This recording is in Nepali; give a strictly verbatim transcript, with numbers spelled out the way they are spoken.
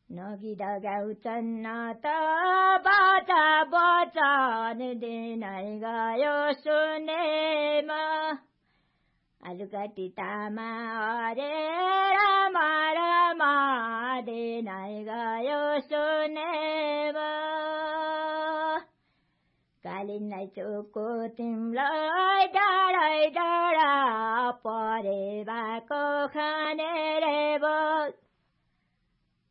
नगीत गाउँछन् न त बाचा बचन दिनै गयो सुनेमा आलुकाटी तामा अरे रमा रमा दिनै गयो सुनेमा कालिनै चोको तिमलाई डाँडै डाँडा परे भएको खाने रे बो